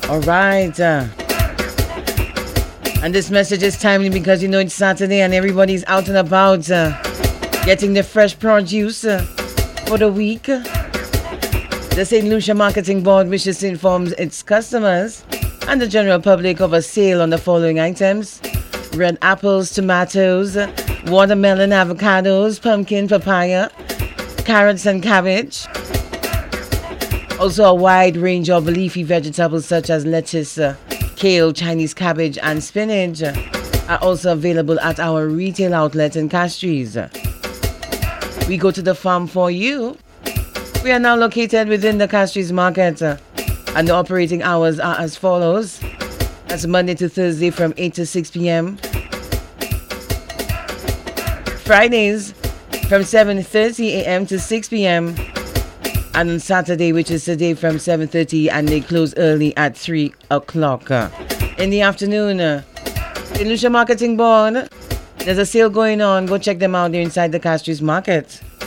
All right. And this message is timely because you know it's Saturday and everybody's out and about getting the fresh produce for the week. The St. Lucia Marketing Board wishes to inform its customers and the general public of a sale on the following items: red apples, tomatoes, watermelon, avocados, pumpkin, papaya, carrots and cabbage. Also a wide range of leafy vegetables such as lettuce, kale, Chinese cabbage and spinach are also available at our retail outlet in Castries. We go to the farm for you. We are now located within the Castries market and the operating hours are as follows. That's Monday to Thursday from 8 to 6 p.m. Fridays from 7:30 a.m. to 6 p.m. And on Saturday, which is today, from 7:30 and they close early at 3 o'clock in the afternoon. St. Lucia Marketing Board, there's a sale going on. Go check them out. They're inside the Castries Market.